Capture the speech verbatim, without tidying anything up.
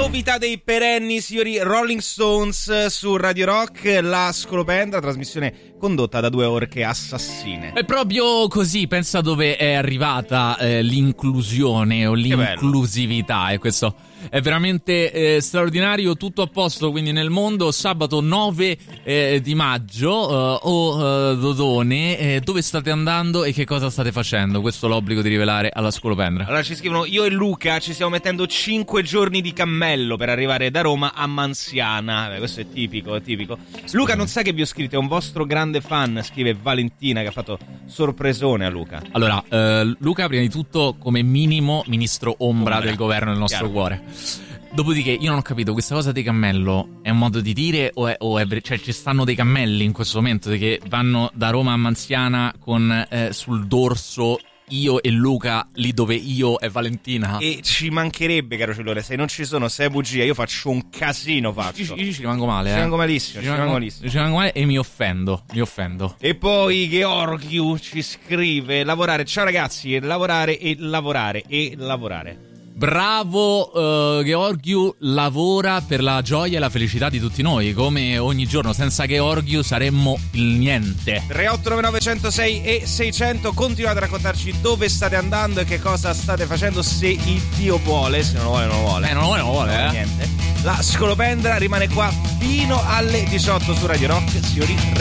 Novità dei perenni, signori, Rolling Stones su Radio Rock, la Scolopendra, trasmissione condotta da due orche assassine. È proprio così, pensa dove è arrivata eh, l'inclusione o l'inclusività, e questo è veramente eh, straordinario. Tutto a posto quindi nel mondo. Sabato nove eh, di maggio. eh, oh eh, Dodone, eh, dove state andando e che cosa state facendo? Questo è l'obbligo di rivelare alla Scolopendra. Allora ci scrivono: io e Luca ci stiamo mettendo cinque giorni di cammello per arrivare da Roma a Manziana. Beh, questo è tipico, è tipico. Luca non sa che vi ho scritto, è un vostro grande fan, scrive Valentina, che ha fatto sorpresone a Luca. Allora, eh, Luca prima di tutto come minimo ministro ombra, ombra. del governo nel nostro Chiaro. cuore. Dopodiché io non ho capito, questa cosa dei cammello è un modo di dire o è, o è cioè ci stanno dei cammelli in questo momento che vanno da Roma a Manziana con eh, sul dorso io e Luca, lì dove io e Valentina? E ci mancherebbe, caro Cellone, se non ci sono, se è bugia, io faccio un casino, faccio. Io, io ci rimango male, ci eh. rimango malissimo, ci, ci rimango rimango malissimo. Ci rimango male e mi offendo, mi offendo. E poi Georgiu ci scrive: lavorare, ciao ragazzi, lavorare e lavorare e lavorare. Bravo uh, Georgiu, lavora per la gioia e la felicità di tutti noi, come ogni giorno. Senza Georgiu saremmo il niente. tre otto nove nove zero sei e seicento. Continuate a raccontarci dove state andando e che cosa state facendo, se il Dio vuole. Se non lo vuole non lo vuole. Eh non lo vuole non lo vuole, non eh. Niente. La Scolopendra rimane qua fino alle diciotto su Radio Rock, signori.